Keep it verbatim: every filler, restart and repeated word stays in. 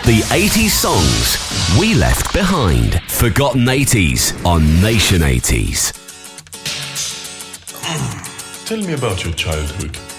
The eighties songs we left behind. Forgotten eighties on Nation eighties. Tell me about your childhood.